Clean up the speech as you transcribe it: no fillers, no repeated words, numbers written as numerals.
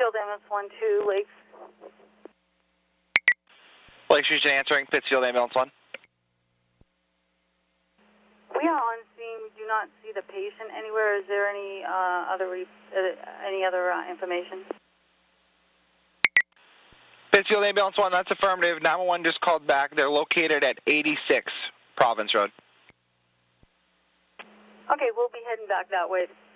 Pittsfield Ambulance 1-2, Lakes. Lakes Region answering, Pittsfield Ambulance 1. We are on scene. We do not see the patient anywhere. Is there any other information? Pittsfield Ambulance 1, that's affirmative. 911 just called back. They're located at 86 Province Road. Okay, we'll be heading back that way.